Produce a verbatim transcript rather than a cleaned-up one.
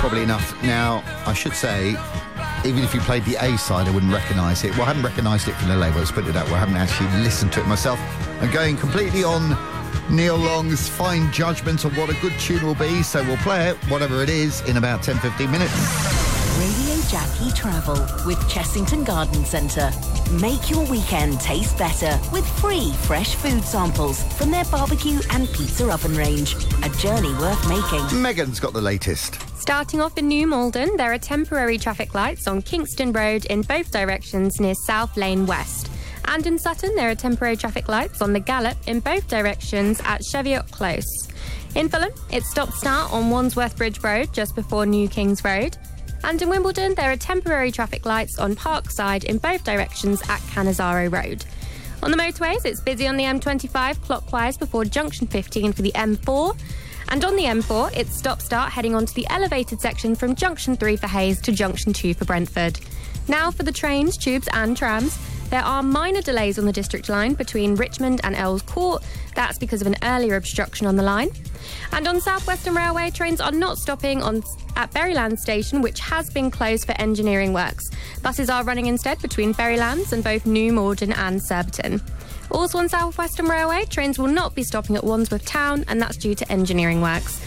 probably enough. Now, I should say, even if you played the A side, I wouldn't recognise it. Well, I haven't recognised it from the label, let's put it that way. I haven't actually listened to it myself. I'm going completely on Neil Long's fine judgment of what a good tune will be, so we'll play it, whatever it is, in about ten to fifteen minutes. Radio Jackie Travel with Chessington Garden Centre. Make your weekend taste better with free fresh food samples from their barbecue and pizza oven range. A journey worth making. Megan's got the latest. Starting off in New Malden, there are temporary traffic lights on Kingston Road in both directions near South Lane West. And in Sutton, there are temporary traffic lights on the Gallop in both directions at Cheviot Close. In Fulham, it's stop-start on Wandsworth Bridge Road just before New Kings Road. And in Wimbledon, there are temporary traffic lights on Parkside in both directions at Canizaro Road. On the motorways, it's busy on the M twenty-five clockwise before junction fifteen for the M four. And on the M four, it's stop-start heading onto the elevated section from junction three for Hayes to junction two for Brentford. Now for the trains, tubes and trams. There are minor delays on the District Line between Richmond and Earls Court. That's because of an earlier obstruction on the line. And on South Western Railway, trains are not stopping on at Berrylands Station, which has been closed for engineering works. Buses are running instead between Berrylands and both New Malden and Surbiton. Also on South Western Railway, trains will not be stopping at Wandsworth Town, and that's due to engineering works.